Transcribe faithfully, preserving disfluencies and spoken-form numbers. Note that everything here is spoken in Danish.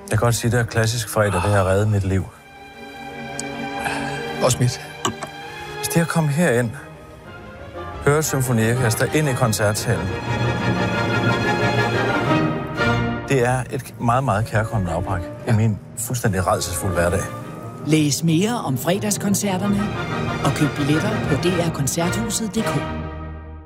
Jeg kan godt sige, det er klassisk fredag, det har reddet mit liv. Også mit. Hvis det at komme herind, høre et symfoniorkester ind i koncertsalen, det er et meget, meget kærkommende afbræk i min fuldstændig rædselsfulde hverdag. Læs mere om fredagskoncerterne og køb billetter på d r koncerthuset punktum d k.